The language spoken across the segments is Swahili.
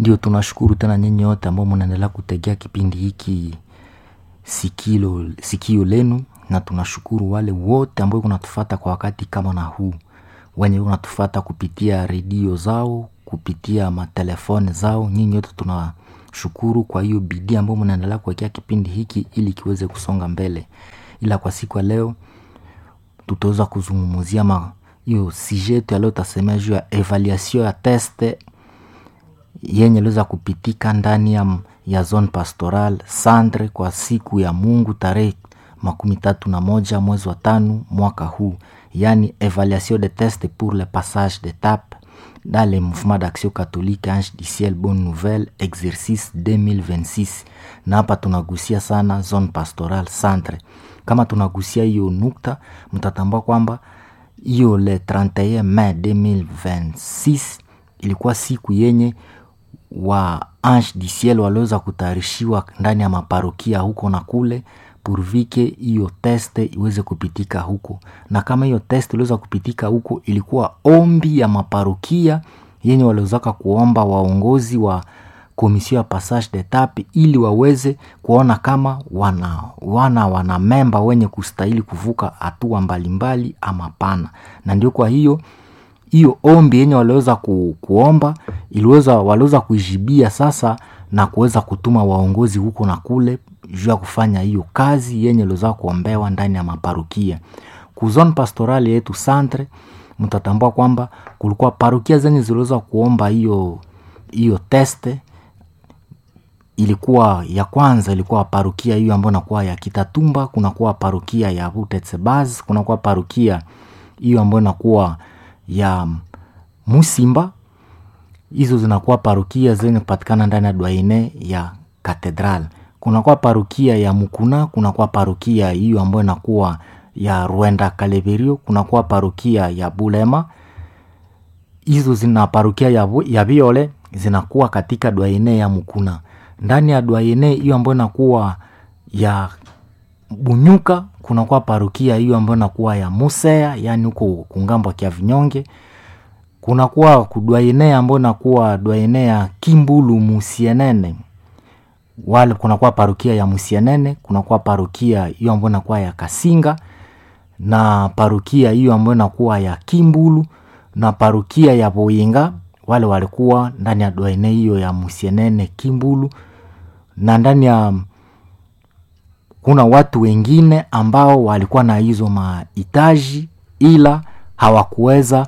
Ndio tunashukuru tena nyinyi wote ambao mnaendelea kutegea kipindi hiki sikio lenu, na tunashukuru wale wote ambao kunatufuata kwa wakati kama na huu, wenye kunatufuata kupitia redio zao, kupitia matelefoni zao. Nyinyi wote tunashukuru kwa hiyo bidii ambao mnaendelea kuwekea kipindi hiki ili kiweze kusonga mbele. Ila kwa siku ya leo tutaweza kuzungumzia hiyo sujet ya leo, tasemea juu ya evaluation ya test yenye liweza kupitika ndani ya zone pastoral Centre kwa siku ya Mungu tarehe 31 mwezi wa 5 mwaka huu, yani evaluation de test pour le passage d'étape dans le mouvement d'action catholique Ange du Ciel Bonne Nouvelle exercice 2026. Na hapa tunagusia sana zone pastoral Centre. Kama tunagusia hiyo nukta, mtatambua kwamba hiyo le 31 Mai 2026 ilikuwa siku yenye wa Ange du Ciel waliweza kutayarishiwa ndani ya maparokia huko na kule, purvike hiyo test iweze kupitika huko. Na kama hiyo test iliweza kupitika huko, ilikuwa ombi ya maparokia yenye waliweza kuomba waongozi wa komisio ya passage d'étape ili waweze kuona kama wana memba wenye kustahili kuvuka hatua mbalimbali ama pana. Na ndio kwa hiyo ombi yenye waliweza kuomba waliweza kuijibia sasa na kuweza kutuma waongozi huko na kule juu ya kufanya hiyo kazi yenye waliweza kuombewa ndani ya maparokia. Kuzone pastorali yetu Centre, mtatambua kwamba kulikuwa parokia zenye ziliweza kuomba hiyo teste. Ilikuwa ya kwanza, ilikuwa parokia hiyo ambayo inakuwa ya Kitatumba, kunakuwa parokia ya Butetsebaz, kunakuwa parokia hiyo ambayo inakuwa ya Musimba. Hizo zinakuwa parokia zenye kupatikana ndani ya doyene ya Katedral. Kunakuwa parokia ya Mukuna, kunakuwa parokia hiyo ambayo inakuwa ya Ruenda Kaleverio, kunakuwa parokia ya Bulema. Hizo zina parokia ya Biole zinakuwa katika doyene ya Mukuna. Ndani ya doyene hiyo ambayo inakuwa ya Bunyuka, kunakuwa parokia hiyo ambayo inakuwa ya Musea, yani huko kungambo kia Vinyonge. Kunakuwa doyene ambayo inakuwa doyene ya Kimbulu Musienene. Wale kunakuwa parokia ya Musienene, kunakuwa parokia hiyo ambayo inakuwa ya Kasinga, na parokia hiyo ambayo inakuwa ya Kimbulu, na parokia ya Boyinga. Wale walikuwa ndani ya doyene hiyo ya Musienene Kimbulu. Na ndani ya kuna watu wengine ambao walikuwa na hizo mahitaji ila hawakuweza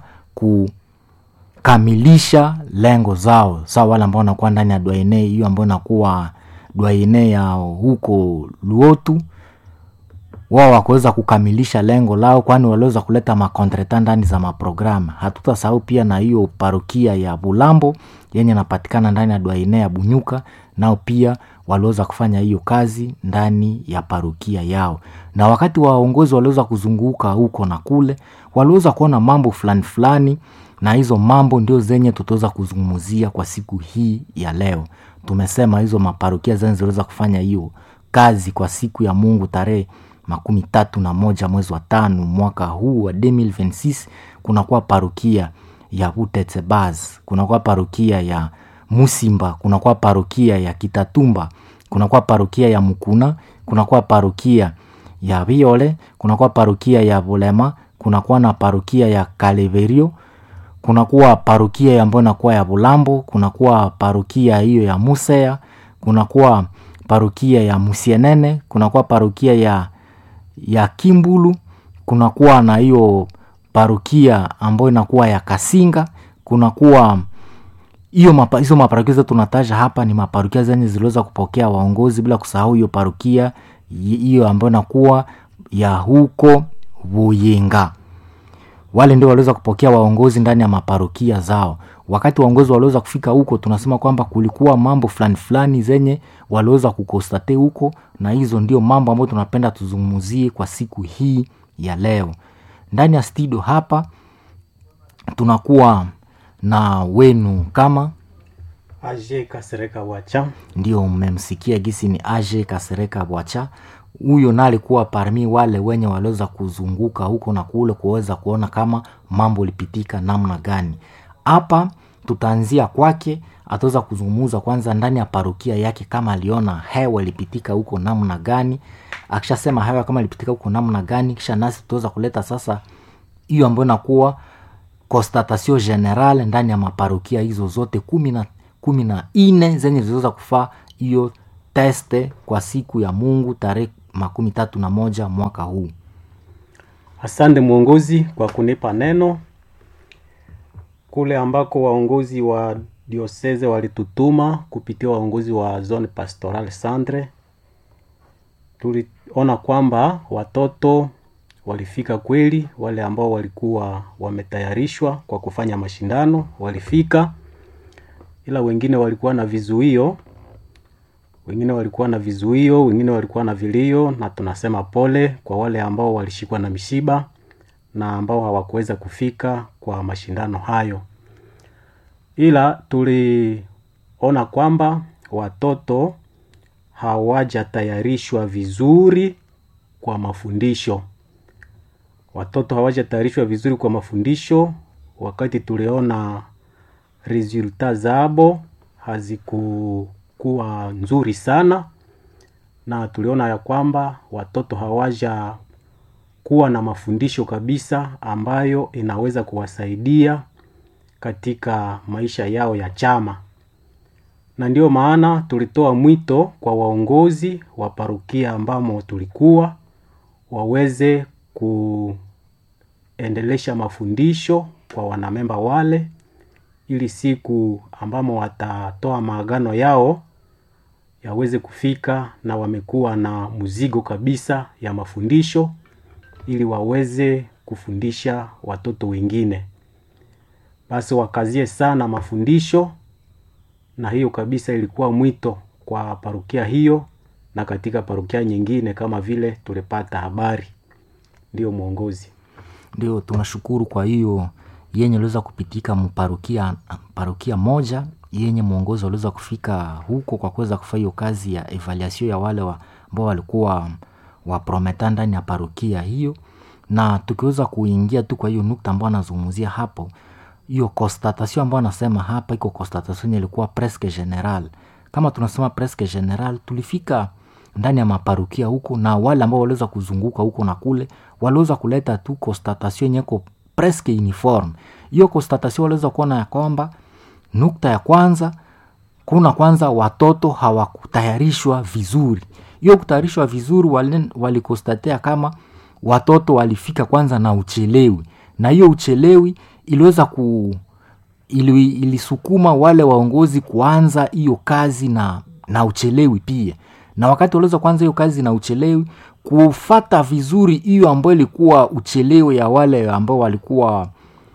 kukamilisha lengo zao. Sawa, wale ambao wanakuwa ndani ya doyene hiyo ambayo inakuwa doyene ya huko Luotu, wao hawakuweza kukamilisha lengo lao, kwani waliweza kuleta makontreta ndani za maprograma. Hatutasahau pia na hiyo parokia ya Bulambo yenye inapatikana ndani ya doyene ya Bunyuka, nao pia waliweza kufanya hiyo kazi ndani ya parokia yao. Na wakati waongozi waliweza kuzunguka huko na kule, waliweza kuona mambo fulani, na hizo mambo ndio zenye tutaweza kuzungumzia kwa siku hii ya leo. Tumesema hizo maparokia zenye ziliweza kufanya hiyo kazi kwa siku ya Mungu tarehe 31 mwezi wa 5 mwaka huu wa 2026. Kunakuwa parokia ya Butetsebaz, kunakuwa parokia ya Musimba, kunakuwa parokia ya Kitatumba, kunakuwa parokia ya Mukuna, kunakuwa parokia ya Biole, kunakuwa parokia ya Bulema, kunakuwa na parokia ya Kaleverio, kunakuwa parokia ambayo inakuwa ya Bulambo, kunakuwa parokia hiyo ya Musea, kunakuwa parokia ya Musienene, kunakuwa parokia ya Kimbulu, kunakuwa na hiyo parokia ambayo inakuwa ya Kasinga, kunakuwa hizo maparokia zetu tunataja hapa ni maparokia zenye ziliweza kupokea waongozi, bila kusahau hiyo parokia hiyo ambayo inakuwa ya huko Boyenga. Wale ndio waliweza kupokea waongozi ndani ya maparokia zao. Wakati waongozi waliweza kufika huko, tunasema kwamba kulikuwa mambo fulani zenye waliweza kukostate huko, na hizo ndio mambo ambayo tunapenda tuzungumzie kwa siku hii ya leo. Ndani ya studio hapa tunakuwa na wenu kama Aje Kasereka Wacha. Ndio mmemsikia gisi ni Aje Kasereka Wacha. Huyo na alikuwa parmi wale wenye waliweza kuzunguka huko na kule kuweza kuona kama mambo lipitika namna gani. Hapa tutaanzia kwake, ataweza kuzungumza kwanza ndani ya parokia yake kama aliona hewa ilipitika huko namna gani. Akishasema hewa kama ilipitika huko namna gani, kisha nasi tutaweza kuleta sasa hiyo ambayo inakuwa constatation generale ndani ya maparokia hizo zote 14 zenye ziliweza kufaa hiyo teste kwa siku ya Mungu tarehe 31 mwaka huu. Asante mwongozi kwa kunipa neno. Kule ambako waongozi wa diocese walitutuma kupitia waongozi wa zone pastoral centre, tuliona kwamba watoto walifika kweli. Wale ambao walikuwa wametayarishwa kwa kufanya mashindano walifika, ila wengine walikuwa na vizuio, wengine walikuwa na vilio, na tunasema pole kwa wale ambao walishikwa na mishiba na ambao hawakuweza kufika kwa mashindano hayo. Ila tuliona kwamba watoto hawajatayarishwa vizuri kwa mafundisho. Wakati tuliona resulta zabo hazikuwa nzuri sana, na tuliona ya kwamba watoto hawaja kuwa na mafundisho kabisa ambayo inaweza kuwasaidia katika maisha yao ya chama. Na ndio maana tulitoa mwito kwa waongozi wa parokia ambamo tulikuwa waweze kuendelesha mafundisho kwa wanamemba wale, ili siku ambamo watatoa maagano yao yaweze kufika na wamekuwa na mzigo kabisa ya mafundisho, ili waweze kufundisha watoto wengine. Basi wakazie sana mafundisho, na hiyo kabisa ilikuwa mwito kwa parokia hiyo na katika parokia nyingine kama vile tulipata habari. Ndio mwongozi. Ndio tunashukuru kwa hiyo yenye aliweza kupitika parokia moja yenye mwongozi aliweza kufika huko kwa kuweza kufanya hiyo kazi ya evaluation ya wale ambao walikuwa wa prometa ndani ya parokia hiyo. Na tukiweza kuingia tu kwa hiyo nukta ambayo anazungumzia hapo, hiyo constatation ambayo anasema hapa iko constatation ilikuwa presque general. Kama tunasema presque general, tulifika ndani ya maparokia huko, na wale ambao waliweza kuzunguka huko na kule waliweza kuleta tu constatation yenye presque uniform. Hiyo constatation waliweza kuona ya kwamba nukta ya kwanza, kwanza watoto hawakutayarishwa vizuri. Hiyo kutayarishwa vizuri walikostatea kama watoto walifika kwanza na uchelewi, na hiyo uchelewi iliweza ilisukuma wale waongozi kuanza hiyo kazi na uchelewi pia. Na wakati waliweza kuanza hiyo kazi na uchelewi, kufata vizuri hiyo ambayo ilikuwa uchelewi ya wale ambao walikuwa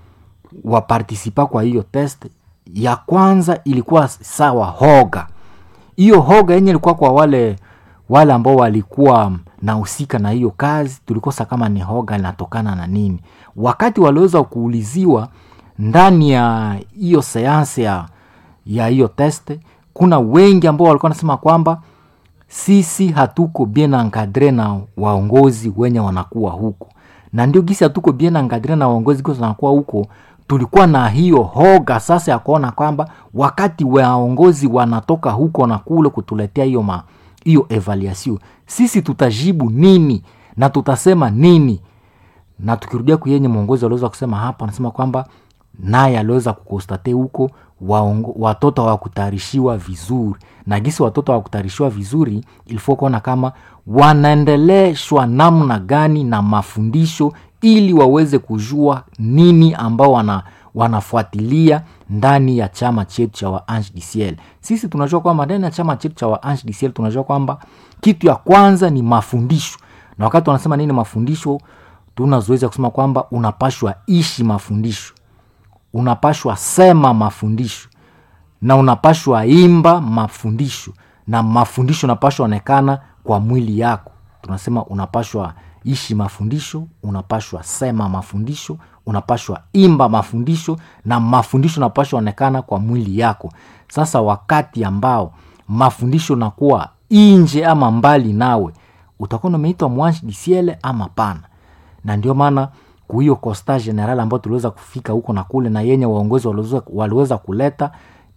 wapartisipa kwa hiyo test ya kwanza, ilikuwa sawa hoga. Hiyo hoga yenye ilikuwa kwa wale ambao walikuwa na usika na hiyo kazi, tulikosa kama ni hoga inatokana na nini. Wakati waliweza kuuliziwa ndani ya hiyo seansi ya hiyo test, kuna wengi ambao walikuwa nasema kwamba sisi hatuko bien encadre na waongozi wenye wanakuwa huko. Na ndio gisi hatuko bien encadre na waongozi wenye wanakuwa huko, tulikuwa na hiyo hoga sasa ya kuona kwamba wakati waongozi wanatoka huko na kule kutuletea hiyo evaluation, sisi tutajibu nini na tutasema nini. Na tukirudia kuyenye mwongozi aliweza kusema hapa, anasema kwamba naye aliweza kukostate huko watoto hawakutayarishiwa vizuri. Na gisi watoto hawakutayarishiwa vizuri, ilifo kuona kama wanaendeleshwa namna gani na mafundisho, ili waweze kujua nini ambao wanafuatilia ndani ya chama chetu cha wa Ange du Ciel. Sisi tunajua kwamba ndani ya chama chetu cha wa Ange du Ciel tunajua kwamba kitu ya kwanza ni mafundisho. Na wakati wanasema nini mafundisho, tunazoeza kusema kwamba unapashwa ishi mafundisho, unapashwa sema mafundisho, na unapashwa imba mafundisho, na mafundisho unapashwa onekana kwa mwili yako. Tunasema unapashwa ishi mafundisho, unapashwa sema mafundisho, unapashwa imba mafundisho, na mafundisho unapashwa onekana kwa mwili yako. Sasa wakati ambao mafundisho nakuwa inje ama mbali nawe, utakuwa umeitwa mwange du ciel ama pana. Na ndio maana kwa hiyo constat general ambao tuliweza kufika huko na kule, na yenye waongozi waliweza kuleta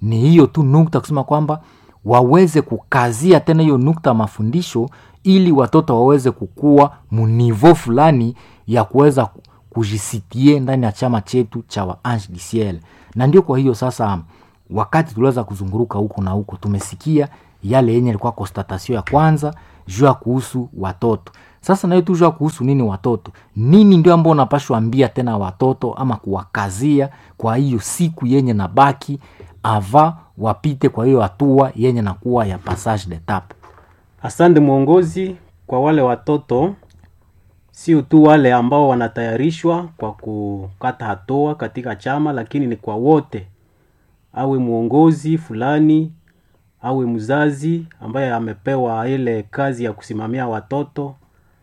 ni hiyo tu nukta, kusema kwamba waweze kukazia tena hiyo nukta mafundisho, ili watoto waweze kukua munivo fulani ya kuweza kujisitie ndani ya chama chetu cha wa Ange du Ciel. Na ndio kwa hiyo sasa, wakati tuliweza kuzunguruka huko na huko, tumesikia yale yenye ilikuwa constatation ya kwanza juu ya kuhusu watoto. Sasa na hiyo tu juu ya kuhusu nini watoto, nini ndio ambao unapaswa ambia tena watoto ama kuwakazia kwa hiyo siku yenye nabaki ava wapite kwa hiyo hatua yenye nakuwa ya passage d'etape. Asante mwongozi. Kwa wale watoto, sio tu wale ambao wanatayarishwa kwa kukata hatua katika chama, lakini ni kwa wote, awe mwongozi fulani, awe mzazi ambaye amepewa ile kazi ya kusimamia watoto,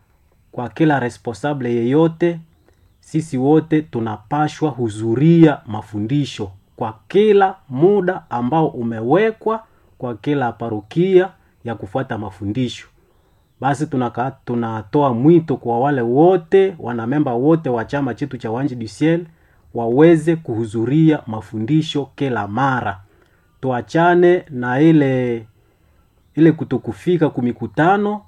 kwa kila responsable yeyote, sisi wote tunapashwa huzuria mafundisho kwa kila muda ambao umewekwa kwa kila parokia ya kufuata mafundisho. Basi tunatoa mwito kwa wale wote, wanamemba wote wa chama chetu cha Ange du Ciel, waweze kuhuzuria mafundisho kila mara. Tuachane na ile kutokufika kumikutano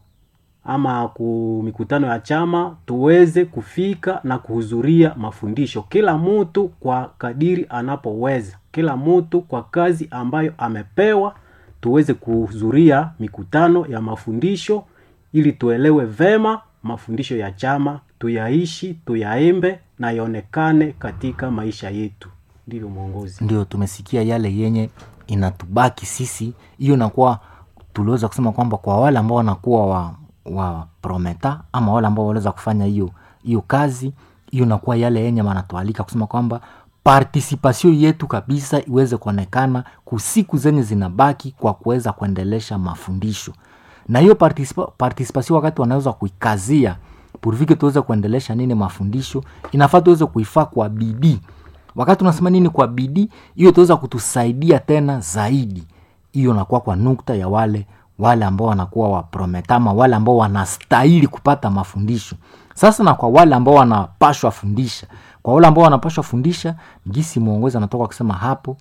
ama kumikutano ya chama, tuweze kufika na kuhuzuria mafundisho. Kila mtu kwa kadiri anapoweza, kila mtu kwa kazi ambayo amepewa, tuweze kuhuzuria mikutano ya mafundisho ili tuelewe vema mafundisho ya chama, tuyaishi, tuyaimbe na ionekane katika maisha yetu. Ndivyo mwongozi. Ndio tumesikia yale yenye inatubaki sisi. Hiyo nakuwa tuliweza kusema kwamba kwa wale ambao wanakuwa wa prometa ama wale ambao waweza kufanya hiyo kazi, hiyo nakuwa yale yenye manatualika kusema kwamba participation yetu kabisa iweze kuonekana kusiku zenye zinabaki kwa kuweza kuendelesha mafundisho. Na hiyo participation wakati wanaweza kuikazia purvike tuweze kuendelesha nini mafundisho, inafaa tuweze kuifaa kwa bidii. Wakati tunasema nini kwa bidii, hiyo tuweza kutusaidia tena zaidi. Hiyo nakuwa kwa nukta ya wale ambao wanakuwa wa prometama, wale ambao wanastahili kupata mafundisho. Sasa na kwa wale ambao wanapashwa fundisha, kwa wale ambao wanapashwa fundisha, gisi mwongozi anatoka kusema hapo,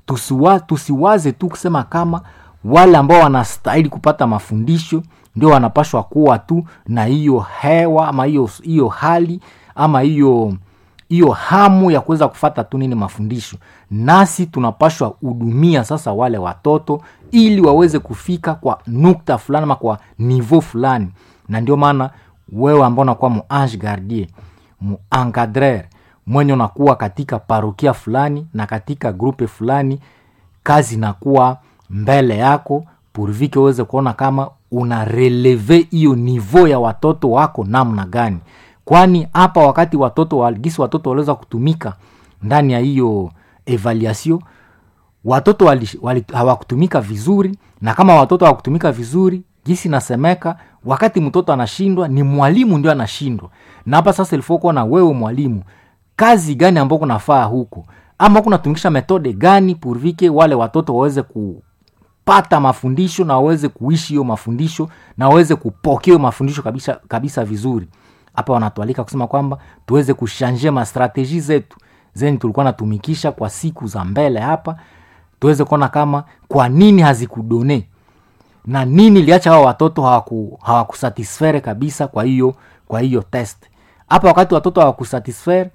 tusiwaze tu kusema kama wale ambao wanastahili kupata mafundisho ndio wanapashwa kuwa tu na hiyo hewa ama hiyo hali ama hiyo hamu ya kuweza kufata tu nini mafundisho. Nasi tunapashwa hudumia sasa wale watoto ili waweze kufika kwa nukta fulani ama kwa niveau fulani. Na ndio maana wewe ambao unakuwa mu ange gardien, mu encadreur, mwenye unakuwa katika parokia fulani na katika grupe fulani, kazi inakuwa mbele yako purvike uweze kuona kama una releve hiyo niveau ya watoto wako namna gani. Kwani hapa wakati watoto waliweza kutumika ndani ya hiyo evaluation, watoto hawakutumika vizuri. Na kama watoto hawakutumika vizuri, gisi nasemeka, wakati mtoto anashindwa ni mwalimu ndio anashindwa. Na hapa sasa ilifoko na wewe mwalimu, kazi gani ambako nafaa huko, ama kunatumikisha metode gani purvike wale watoto waweze kupata mafundisho na waweze kuishi hiyo mafundisho na waweze kupokea mafundisho kabisa vizuri. Hapa wanatualika kusema kwamba tuweze kushanje ma strategie zetu zenye tulikuwa natumikisha kwa siku za mbele hapa, tuweze kuona kama kwa nini hazikudone na nini liacha hao watoto hawakusatisfaire kabisa kwa hiyo test. Hapa wakati watoto hawakusatisfaire,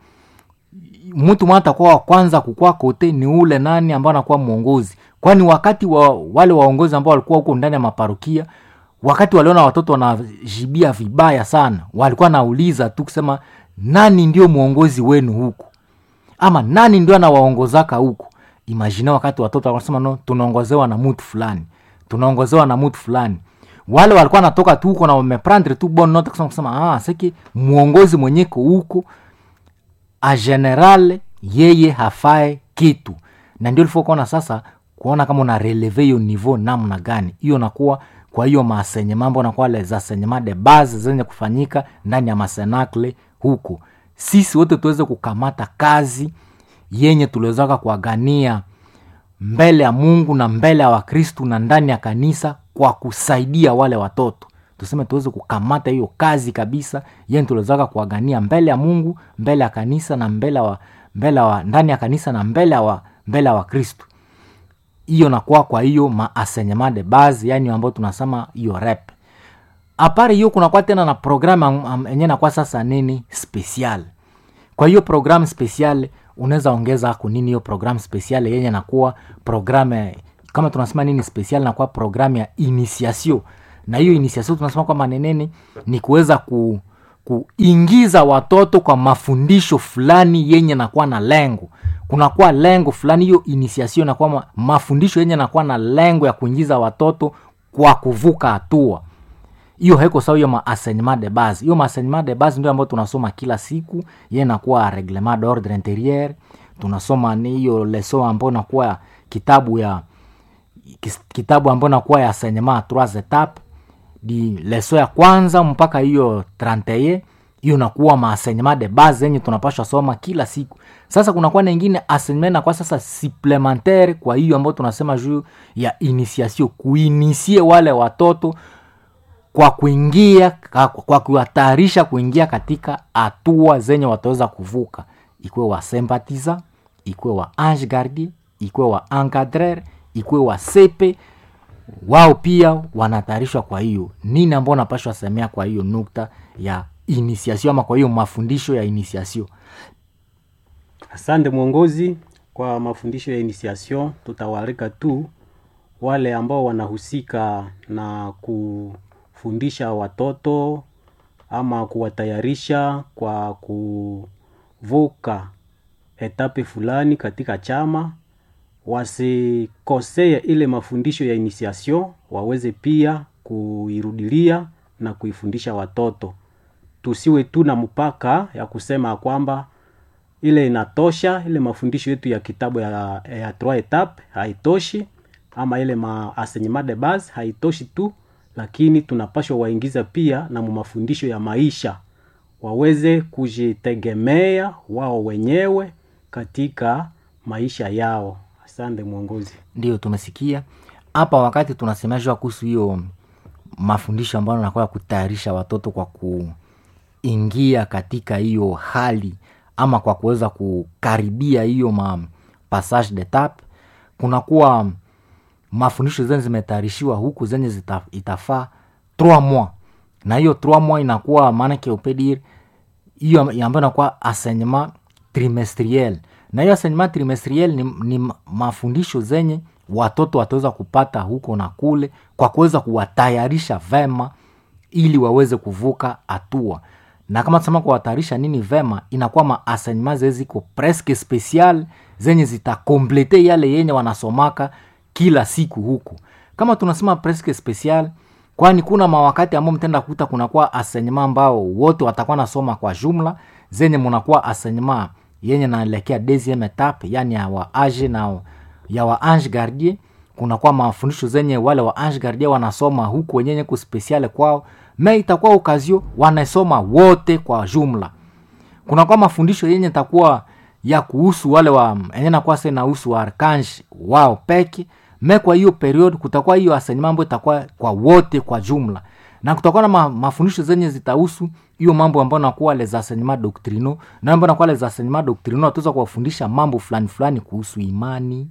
mtu mmoja atakuwa kwanza kukua kote ni ule nani ambao anakuwa mwongozi. Kwani wakati wale waongozi ambao walikuwa huko ndani ya maparokia, wakati waliona watoto wanajibia vibaya sana, walikuwa nauliza tu kusema nani ndio mwongozi wenu huko, ama nani ndio anawaongozaka huko. Imagine wakati watoto wanasema no, tunaongozewa na mtu fulani, wale walikuwa natoka tu huko na wameprendre tu bon note kusema seki mwongozi mwenyeko huko a general yeye hafae kitu. Na ndio ilifokona sasa kuona kama una releve hiyo niveau namna gani. Hiyo nakuwa kwa hiyo masenye mambo na kwa les enseignements de base zenye kufanyika ndani ya masenakle huko. Sisi wote tuweze kukamata kazi yenye tuliwezaka kuagania mbele ya Mungu na mbele ya Wakristo na ndani ya kanisa kwa kusaidia wale watoto. Tuseme tuweze kukamata hiyo kazi kabisa yenye tuliwezaka kuagania mbele ya Mungu, mbele ya kanisa na mbele wa ndani ya kanisa na mbele ya Wakristo. hiyo nakuwa kwa hiyo enseignement de base, yani ambayo tunasema hiyo rep. Apart hiyo kuna kwa tena na programu yenyewe na kwa sasa nini special. Kwa hiyo program special unaweza ongeza kwa nini hiyo program special yenye nakuwa programu kama tunasema nini special, na kwa programu ya initiation. Na hiyo initiation tunasema kwa manenene ni kuweza kuingiza watoto kwa mafundisho fulani yenye nakuwa na lengo. Kuna kwa lengo fulani, hiyo initiation na kwa mafundisho yenye nakuwa na lengo ya kuingiza watoto kwa kuvuka hatua. Hiyo haiko sawa hiyo enseignement de base. Hiyo enseignement de base ndio ambayo tunasoma kila siku, yeye nakuwa règlement d'ordre intérieur. Tunasoma ni hiyo leçon ambayo nakuwa kitabu ambayo nakuwa ya enseignement 3 étapes. Di leçon ya kwanza mpaka hiyo 31, hiyo nakuwa enseignement de base yenye tunapaswa soma kila siku. Sasa kuna kwa nyingine enseignement na kwa sasa supplémentaire, kwa hiyo ambayo tunasema juu ya initiation, kuinisie wale watoto kwa kuingia, kwa kuwatayarisha kuingia katika hatua zenye wataweza kuvuka, ikuwe wa sympathisant, ikuwe wa ange gardien, ikuwe wa encadreur, ikuwe wa CP, wao pia wanatayarishwa. Kwa hiyo nini ambao napashwa semea kwa hiyo nukta ya initiation ama kwa hiyo mafundisho ya initiation? Asante mwongozi. Kwa mafundisho ya initiation tutawalika tu wale ambao wanahusika na kufundisha watoto ama kuwatayarisha kwa kuvuka etape fulani katika chama, wasikosee ile mafundisho ya initiation, waweze pia kuirudilia na kuifundisha watoto. Tusiwe tu na mpaka ya kusema kwamba ile inatosha, ile mafundisho yetu ya kitabu ya 3 étapes haitoshi, ama ile enseignement de base haitoshi tu, lakini tunapaswa waingiza pia na mafundisho ya maisha, waweze kujitegemea wao wenyewe katika maisha yao. Asante mwongozi. Ndio tumesikia hapa wakati tunasemeshwa kuhusu hiyo mafundisho ambayo yanakuwa kutayarisha watoto kwa kuingia katika hiyo hali ama kwa kuweza kukaribia hiyo passage d'étape. Kuna kuwa mafundisho zenye zimetayarishiwa huku zenye itafaa 3 mois, na hiyo 3 mois inakuwa maana yake upedir hiyo ambayo inakuwa enseignement trimestriel. Na hiyo enseignement trimestriel ni mafundisho zenye watoto wataweza kupata huko na kule kwa kuweza kuwatayarisha vema ili waweze kuvuka hatua. Na kama tunasema kuwatayarisha nini vema, inakuwa enseignement ziko presque special zenye zitakomplete yale yenye wanasomaka kila siku huko. Kama tunasema presque special, kwani kuna mawakati ambao mtenda kuta kuna kwa enseignement ambao wote watakuwa nasoma kwa jumla, zenye mnakuwa enseignement yenye naelekea deuxième étape, yani ya wa age na ya wa ange gardien. Kuna kwa mafundisho zenye wale wa ange gardien wanasoma huko wenyewe ku special kwao, mais itakuwa occasion wanasoma wote kwa jumla. Kuna kwa mafundisho yenye itakuwa ya kuhusu wale wa yenye na kwa sena husu wa archange wao peke, mais kwa hiyo period kutakuwa hiyo enseignement ambayo itakuwa kwa wote kwa jumla. Na kutakuwa na mafundisho zenye zitahusu hiyo mambo ambayo nakuwa les enseignements doctrinaux, na ambayo nakuwa les enseignements doctrinaux tuweza kuwafundisha mambo fulani fulani kuhusu imani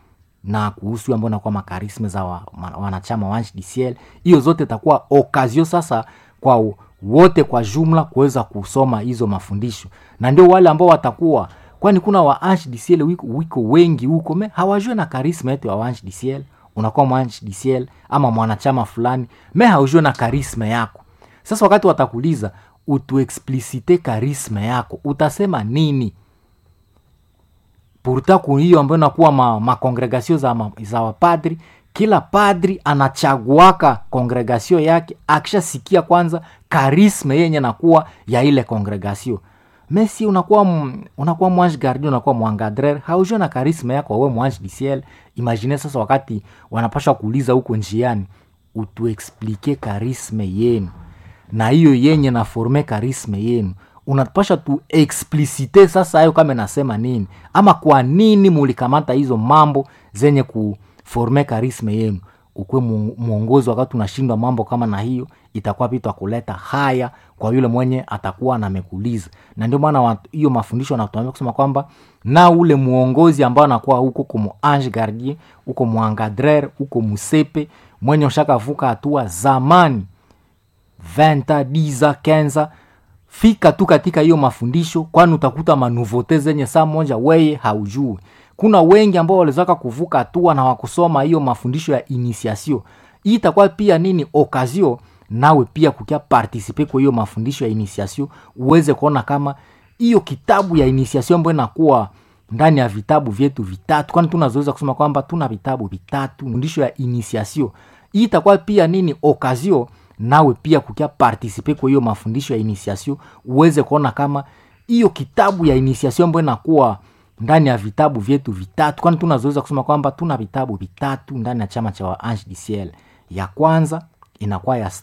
na kuhusu ambayo nakuwa makarisme za wanachama wa Ange du Ciel. Hiyo zote itakuwa occasion sasa kwa wote kwa jumla kuweza kusoma hizo mafundisho. Na ndio wale ambao watakuwa, kwani kuna wa Ange du Ciel wiko wengi huko hawajui na karisma yetu ya Ange du Ciel. Unakuwa Ange du Ciel ama mwanachama fulani haujui na karisma yako. Sasa wakati watakuuliza utu explicite karisma yako, utasema nini? Pourtant hiyo ambayo inakuwa makongregasio za wapadri, kila padri anachaguaka kongregasio yake akishasikia kwanza karisma yenye nakuwa ya ile kongregasio. Messi unakuwa mwange gardien, unakuwa mwangadrer, haujui na karisma yako wewe mwange du Ciel. Imagine sasa wakati wanapaswa kuuliza huko njiani, utu explique karisma yenu na hiyo yenye na forme karisma yenu, unapaswa tu explicite sasa hayo kama nasema nini ama kwa nini mulikamata hizo mambo zenye kuforme karisma yenu. Ukwe mwongozi wakati unashindwa mambo kama na hiyo, itakuwa vitu kuleta haya kwa yule mwenye atakuwa anamekuuliza. Na ndio maana hiyo mafundisho yanatuambia kusema kwamba na ule muongozi ambao anakuwa huko como ange gardien, huko muangadrer, huko musepe, mwenye ushakavuka hatua zamani 20 10 15, fika tu katika hiyo mafundisho, kwani utakuta manouveauté zenye saa moja weye haujui. Kuna wengi ambao walizaka kuvuka hatua na wakusoma hiyo mafundisho ya initiation. Hii itakuwa pia nini occasion nawe pia kukia participer kwa hiyo mafundisho ya initiation, uweze kuona kama hiyo kitabu ya initiation ambayo inakuwa ndani ya vitabu vyetu vitatu, kwani tunazoweza kusema kwamba tuna vitabu vitatu mafundisho ya initiation. Hii itakuwa pia nini occasion nawe pia kukia participer kwa hiyo mafundisho ya initiation, uweze kuona kama hiyo kitabu ya initiation ambayo inakuwa ndani ya vitabu vyetu vitatu, kwani tunazoweza kusema kwamba tuna vitabu vitatu ndani ya chama cha Ange du Ciel. Ya kwanza inakuwa ya